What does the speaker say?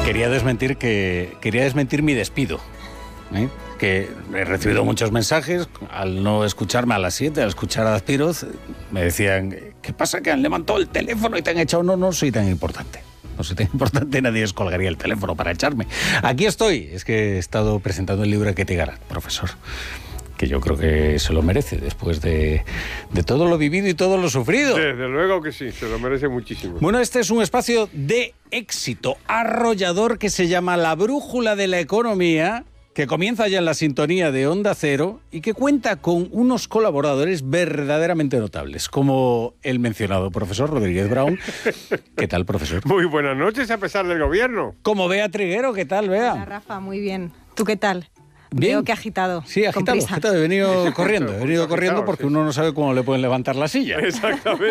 Quería desmentir mi despido, ¿eh? Que he recibido muchos mensajes al no escucharme a las 7, al escuchar a Dazpiroz, me decían, ¿qué pasa que han levantado el teléfono y te han echado? No soy tan importante. No soy tan importante, nadie descolgaría el teléfono para echarme. Aquí estoy. Es que he estado presentando el libro de Ketty Garat, profesor, que yo creo que se lo merece después de todo lo vivido y todo lo sufrido. Desde luego que sí, se lo merece muchísimo. Bueno, este es un espacio de éxito arrollador que se llama La Brújula de la Economía, que comienza ya en la sintonía de Onda Cero y que cuenta con unos colaboradores verdaderamente notables, como el mencionado profesor Rodríguez Brown. ¿Qué tal, profesor? Muy buenas noches a pesar del gobierno. Como Bea Triguero, ¿qué tal, Bea? Hola, Rafa, muy bien. ¿Tú qué tal? Bien. Veo que agitado. Sí, agitado. He venido corriendo porque uno no sabe cómo le pueden levantar la silla. Exactamente.